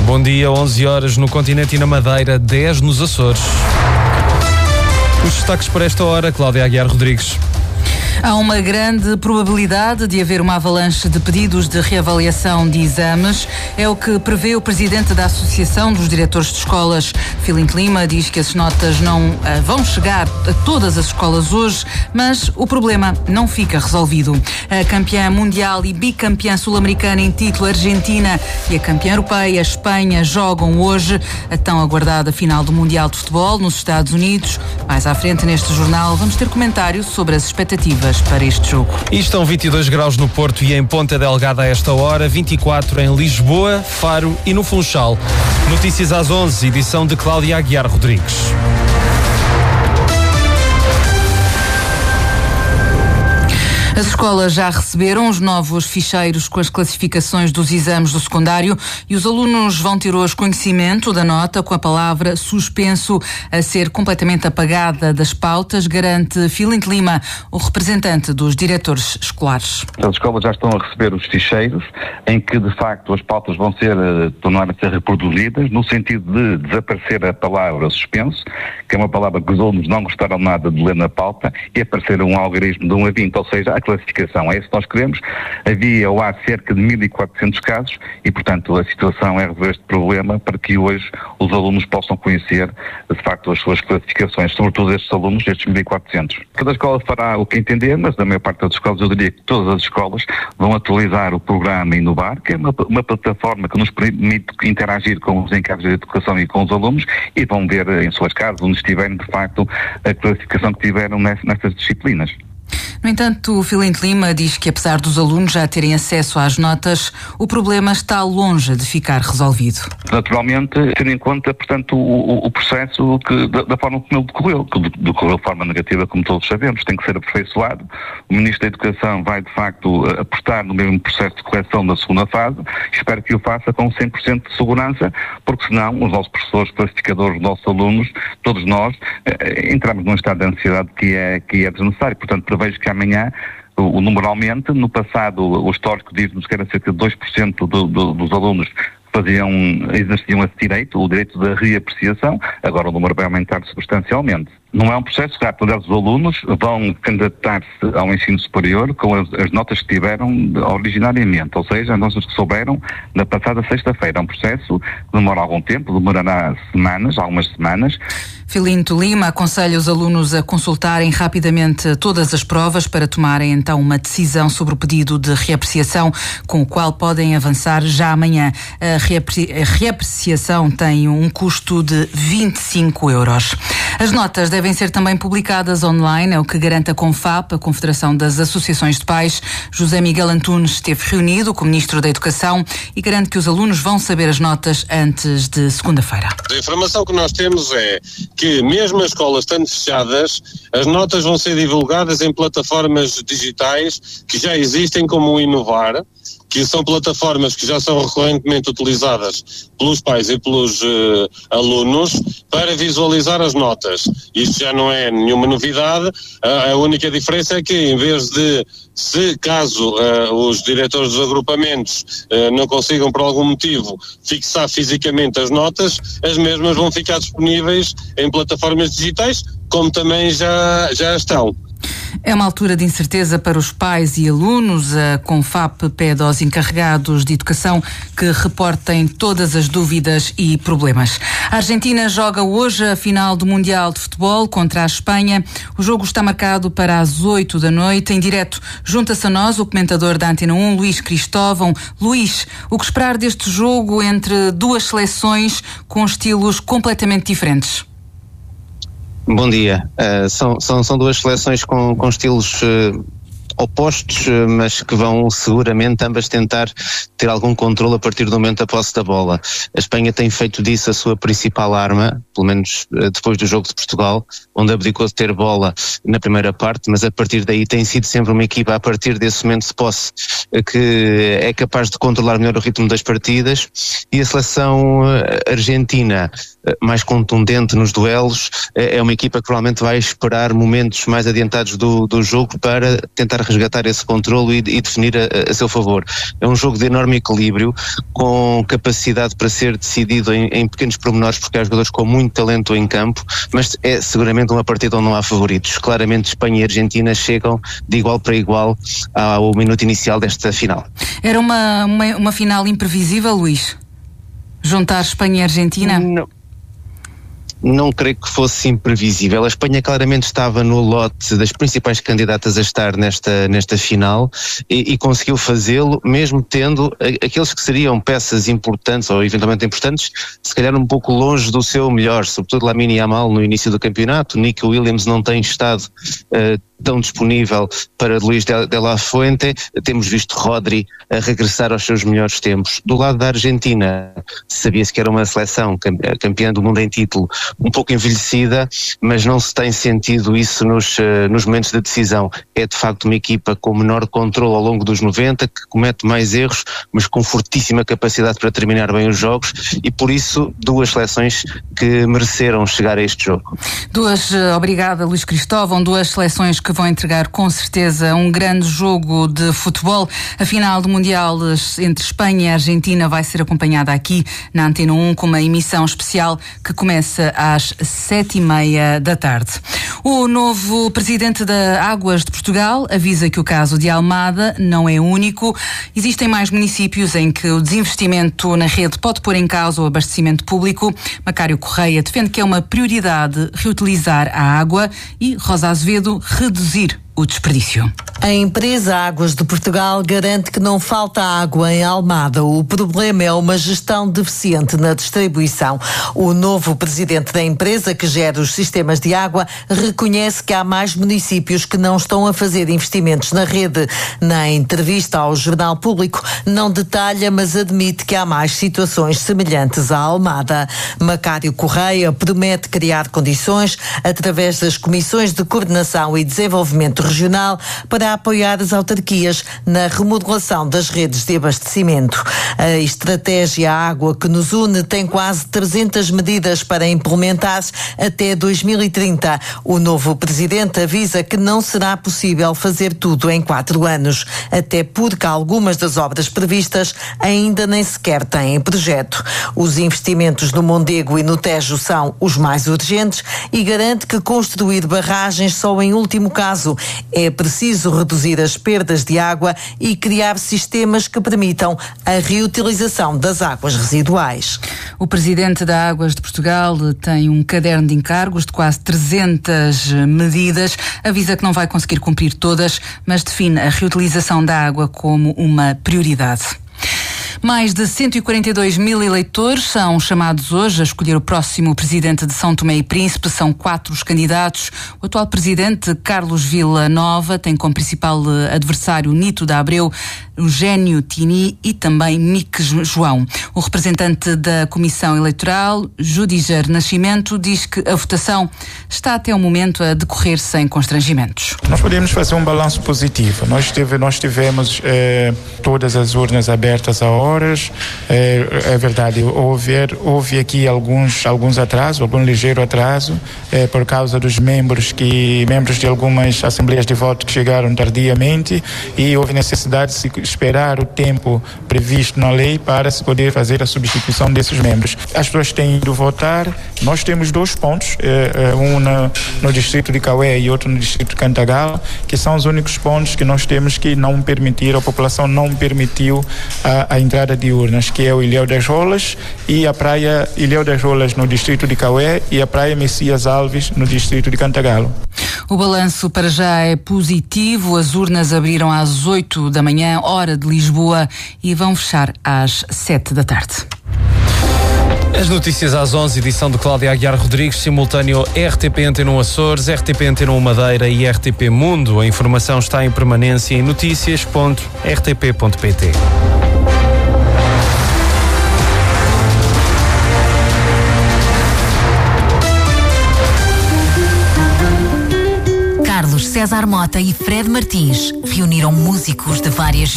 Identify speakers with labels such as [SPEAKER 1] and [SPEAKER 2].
[SPEAKER 1] Bom dia, 11 horas no continente e na Madeira, 10 nos Açores. Os destaques para esta hora, Cláudia Aguiar Rodrigues.
[SPEAKER 2] Há uma grande probabilidade de haver uma avalanche de pedidos de reavaliação de exames. É o que prevê o presidente da Associação dos Diretores de Escolas. Philinte Lima diz que as notas não vão chegar a todas as escolas hoje, mas o problema não fica resolvido. A campeã mundial e bicampeã sul-americana em título, Argentina, e a campeã europeia, Espanha, jogam hoje a tão aguardada final do Mundial de Futebol nos Estados Unidos. Mais à frente neste jornal vamos ter comentários sobre as expectativas para este jogo.
[SPEAKER 1] E estão 22 graus no Porto e em Ponta Delgada a esta hora, 24 em Lisboa, Faro e no Funchal. Notícias às 11, edição de Cláudia Aguiar Rodrigues.
[SPEAKER 2] As escolas já receberam os novos ficheiros com as classificações dos exames do secundário e os alunos vão ter hoje conhecimento da nota com a palavra suspenso a ser completamente apagada das pautas, garante Philinte Lima, o representante dos diretores escolares.
[SPEAKER 3] As escolas já estão a receber os ficheiros em que, de facto, as pautas vão tornar a ser reproduzidas no sentido de desaparecer a palavra suspenso, que é uma palavra que os alunos não gostaram nada de ler na pauta, e aparecer um algarismo de 1 a 20, ou seja, a classificação. É isso que nós queremos. Havia ou há cerca de 1.400 casos e, portanto, a situação é resolver este problema para que hoje os alunos possam conhecer, de facto, as suas classificações, sobretudo estes alunos, estes 1.400. Cada escola fará o que entender, mas na maior parte das escolas, eu diria que todas as escolas vão atualizar o programa Inovar, que é uma plataforma que nos permite interagir com os encargos de educação e com os alunos, e vão ver em suas casas, onde estiverem, de facto, a classificação que tiveram nestas disciplinas.
[SPEAKER 2] No entanto, o Philinte Lima diz que, apesar dos alunos já terem acesso às notas, o problema está longe de ficar resolvido.
[SPEAKER 3] Naturalmente, tendo em conta, portanto, o processo da forma como ele decorreu, que decorreu de forma negativa, como todos sabemos, tem que ser aperfeiçoado. O Ministro da Educação vai, de facto, apostar no mesmo processo de correção da segunda fase. Espero que o faça com 100% de segurança, porque senão os nossos professores, classificadores, os nossos alunos, todos nós, entramos num estado de ansiedade que é desnecessário. Portanto, prevejo que amanhã o número aumente. No passado, o histórico diz-nos que era cerca de 2% dos alunos exerciam esse direito, o direito da reapreciação. Agora o número vai aumentar substancialmente. Não é um processo rápido. Aliás, os alunos vão candidatar-se ao ensino superior com as notas que tiveram originariamente, ou seja, as notas que souberam na passada sexta-feira. É um processo que demora algum tempo, demorará algumas semanas.
[SPEAKER 2] Philinte Lima aconselha os alunos a consultarem rapidamente todas as provas para tomarem então uma decisão sobre o pedido de reapreciação, com o qual podem avançar já amanhã. A reapreciação tem um custo de 25 euros. As notas devem ser também publicadas online, é o que garante a CONFAP, a Confederação das Associações de Pais. José Miguel Antunes esteve reunido com o Ministro da Educação e garante que os alunos vão saber as notas antes de segunda-feira.
[SPEAKER 4] A informação que nós temos é que, mesmo as escolas estando fechadas, as notas vão ser divulgadas em plataformas digitais que já existem, como o Inovar, que são plataformas que já são recorrentemente utilizadas pelos pais e pelos alunos para visualizar as notas. Isto já não é nenhuma novidade. A única diferença é que, em vez de, caso os diretores dos agrupamentos não consigam por algum motivo fixar fisicamente as notas, as mesmas vão ficar disponíveis em plataformas digitais, como também já estão.
[SPEAKER 2] É uma altura de incerteza para os pais e alunos. A CONFAP pede aos encarregados de educação que reportem todas as dúvidas e problemas. A Argentina joga hoje a final do Mundial de Futebol contra a Espanha. O jogo está marcado para as 8 da noite. Em direto, junta-se a nós o comentador da Antena 1, Luís Cristóvão. Luís, o que esperar deste jogo entre duas seleções com estilos completamente diferentes?
[SPEAKER 5] Bom dia. São duas seleções com estilos opostos, mas que vão seguramente ambas tentar ter algum controle a partir do momento da posse da bola. A Espanha tem feito disso a sua principal arma, pelo menos depois do jogo de Portugal, onde abdicou de ter bola na primeira parte, mas a partir daí tem sido sempre uma equipa, a partir desse momento de posse, que é capaz de controlar melhor o ritmo das partidas. E a seleção argentina mais contundente nos duelos, é uma equipa que provavelmente vai esperar momentos mais adiantados do jogo para tentar resgatar esse controlo e definir a seu favor. É um jogo de enorme equilíbrio, com capacidade para ser decidido em pequenos pormenores, porque há jogadores com muito talento em campo, mas é seguramente uma partida onde não há favoritos. Claramente Espanha e Argentina chegam de igual para igual ao minuto inicial desta final.
[SPEAKER 2] Era uma final imprevisível, Luís? Juntar Espanha e Argentina?
[SPEAKER 5] Não creio que fosse imprevisível. A Espanha claramente estava no lote das principais candidatas a estar nesta final e conseguiu fazê-lo, mesmo tendo aqueles que seriam peças importantes ou eventualmente importantes, se calhar um pouco longe do seu melhor, sobretudo Lamine Yamal no início do campeonato. Nico Williams não tem estado tão disponível para Luís de la Fuente. Temos visto Rodri a regressar aos seus melhores tempos. Do lado da Argentina, sabia-se que era uma seleção campeã do mundo em título, um pouco envelhecida, mas não se tem sentido isso nos momentos de decisão. É de facto uma equipa com menor controle ao longo dos 90, que comete mais erros, mas com fortíssima capacidade para terminar bem os jogos, e por isso duas seleções que mereceram chegar a este jogo.
[SPEAKER 2] Obrigada, Luís Cristóvão, duas seleções que vão entregar com certeza um grande jogo de futebol. A final do Mundial entre Espanha e Argentina vai ser acompanhada aqui na Antena 1 com uma emissão especial que começa às 7:30 da tarde. O novo presidente da Águas de Portugal avisa que o caso de Almada não é único. Existem mais municípios em que o desinvestimento na rede pode pôr em causa o abastecimento público. Macário Correia defende que é uma prioridade reutilizar a água e Rosa Azevedo reduzir o desperdício.
[SPEAKER 6] A empresa Águas de Portugal garante que não falta água em Almada. O problema é uma gestão deficiente na distribuição. O novo presidente da empresa, que gera os sistemas de água, reconhece que há mais municípios que não estão a fazer investimentos na rede. Na entrevista ao Jornal Público, não detalha, mas admite que há mais situações semelhantes à Almada. Macário Correia promete criar condições, através das comissões de coordenação e desenvolvimento regional, para apoiar as autarquias na remodelação das redes de abastecimento. A estratégia Água que nos une tem quase 300 medidas para implementar até 2030. O novo presidente avisa que não será possível fazer tudo em 4 anos, até porque algumas das obras previstas ainda nem sequer têm projeto. Os investimentos no Mondego e no Tejo são os mais urgentes e garante que construir barragens só em último caso. É preciso reduzir as perdas de água e criar sistemas que permitam a reutilização das águas residuais.
[SPEAKER 2] O presidente da Águas de Portugal tem um caderno de encargos de quase 300 medidas. Avisa que não vai conseguir cumprir todas, mas define a reutilização da água como uma prioridade. Mais de 142 mil eleitores são chamados hoje a escolher o próximo presidente de São Tomé e Príncipe. São 4 os candidatos. O atual presidente, Carlos Villanova, tem como principal adversário Nito da Abreu, Eugénio Tini e também Mique João. O representante da Comissão Eleitoral, Judiger Nascimento, diz que a votação está até o momento a decorrer sem constrangimentos.
[SPEAKER 7] Nós podemos fazer um balanço positivo. Nós tivemos todas as urnas abertas a horas. É verdade, houve aqui alguns atrasos, algum ligeiro atraso, por causa dos membros de algumas assembleias de voto que chegaram tardiamente, e houve necessidade de se esperar o tempo previsto na lei para se poder fazer a substituição desses membros. As pessoas têm ido votar. Nós temos 2 pontos, um no distrito de Cauê e outro no distrito de Cantagalo, que são os únicos pontos que nós temos que não permitir, a população não permitiu a entrada de urnas, que é o Ilhéu das Rolas e a praia Ilhéu das Rolas no distrito de Cauê e a praia Messias Alves no distrito de Cantagalo.
[SPEAKER 2] O balanço para já é positivo. As urnas abriram às 8 da manhã, hora de Lisboa, e vão fechar às 7 da tarde.
[SPEAKER 1] As notícias às 11, edição de Cláudia Aguiar Rodrigues, simultâneo RTP Antena 1 Açores, RTP Antena 1 Madeira e RTP Mundo. A informação está em permanência em noticias.rtp.pt.
[SPEAKER 8] Carlos César Mota e Fred Martins reuniram músicos de várias